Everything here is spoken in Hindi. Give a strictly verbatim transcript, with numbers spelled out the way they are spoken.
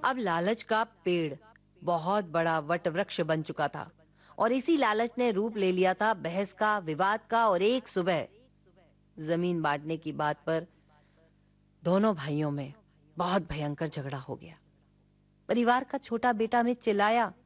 अब लालच का पेड़ बहुत बड़ा वट वृक्ष बन चुका था और इसी लालच ने रूप ले लिया था बहस का, विवाद का। और एक सुबह जमीन बांटने की बात पर दोनों भाइयों में बहुत भयंकर झगड़ा हो गया। परिवार का छोटा बेटा में चिल्लाया,